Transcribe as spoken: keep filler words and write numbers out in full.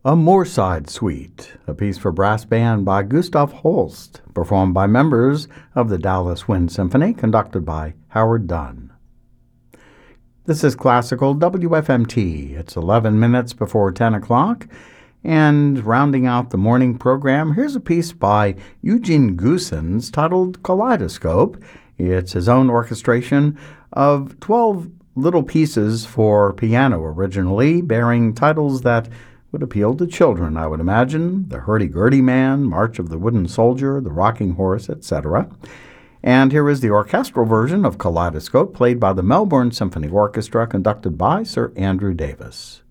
A Moorside Suite, a piece for brass band by Gustav Holst, performed by members of the Dallas Wind Symphony, conducted by Howard Dunn. This is Classical W F M T. It's eleven minutes before ten o'clock, and rounding out the morning program, here's a piece by Eugene Goossens titled Kaleidoscope. It's his own orchestration of twelve little pieces for piano originally, bearing titles that would appeal to children, I would imagine. The Hurdy-Gurdy Man, March of the Wooden Soldier, The Rocking Horse, et cetera. And here is the orchestral version of Kaleidoscope, played by the Melbourne Symphony Orchestra, conducted by Sir Andrew Davis.